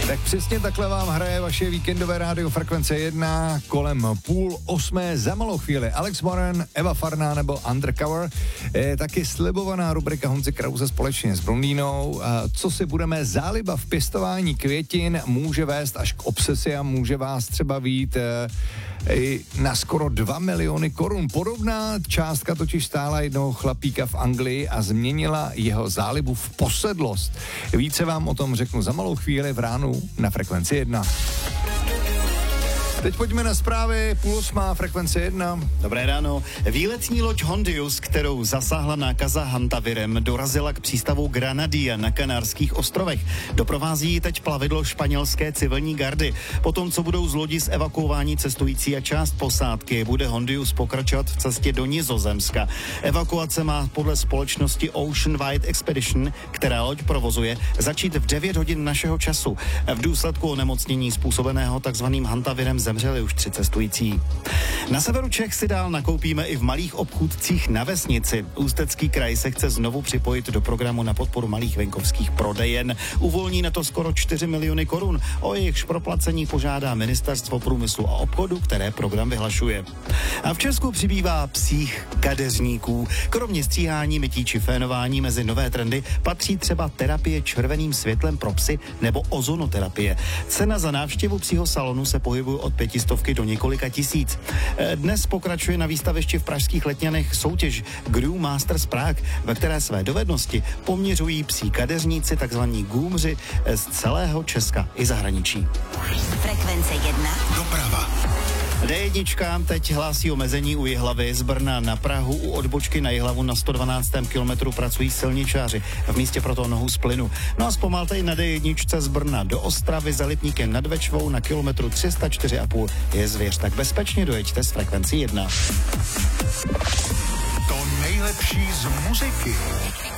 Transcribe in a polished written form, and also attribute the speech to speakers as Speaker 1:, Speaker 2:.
Speaker 1: Tak přesně takhle vám hraje vaše víkendové rádio Frekvence 1 kolem 7:30 za malou chvíli. Alex Warren, Eva Farná nebo Undercover. Taky slibovaná rubrika Honzy Krause společně s Blondínou. Co si budeme, záliba v pěstování květin může vést až k obsesi a může vás třeba vyjít na skoro 2 miliony korun. Podobná částka totiž stála jednoho chlapíka v Anglii a změnila jeho zálibu v posedlost. Více vám o tom řeknu za malou chvíli v ránu na Frekvenci 1. Teď pojďme na zprávy, 7:30 Frekvence 1.
Speaker 2: Dobré ráno. Výletní loď Hondius, kterou zasáhla nákaza hantavirem, dorazila k přístavu Granadia na Kanárských ostrovech. Doprovází ji teď plavidlo španělské civilní gardy. Potom, co budou z lodi zevakuováni cestující a část posádky, bude Hondius pokračovat v cestě do Nizozemska. Evakuace má podle společnosti Ocean Wide Expedition, která loď provozuje, začít v 9 hodin našeho času. V důsledku onemocnění způsobeného takzvaným hantavirem zemřeli už 3 cestující. Na severu Čech si dál nakoupíme i v malých obchůdcích na vesnici. Ústecký kraj se chce znovu připojit do programu na podporu malých venkovských prodejen. Uvolní na to skoro 4 miliony korun. O jejichž proplacení požádá Ministerstvo průmyslu a obchodu, které program vyhlašuje. A v Česku přibývá psích kadeřníků. Kromě stříhání, mytí či fénování mezi nové trendy patří třeba terapie červeným světlem pro psy nebo ozonoterapie. Cena za návštěvu psího salonu se pohybuje od 500 do několika tisíc. Dnes pokračuje na výstavišti v pražských Letňanech soutěž Grew Masters Prague, ve které své dovednosti poměřují psí kadeřníci, takzvaní gůmři z celého Česka i zahraničí.
Speaker 3: Frekvence 1.
Speaker 2: Doprava. D1 teď hlásí omezení u Jihlavy z Brna na Prahu. U odbočky na Jihlavu na 112. kilometru pracují silničáři. V místě proto nohu z plynu. No a zpomalte i na D1 z Brna do Ostravy za Lipníkem nad Bečvou na kilometru 304,5 je zvěř. Tak bezpečně dojeďte z Frekvencí 1.
Speaker 4: To nejlepší z muziky.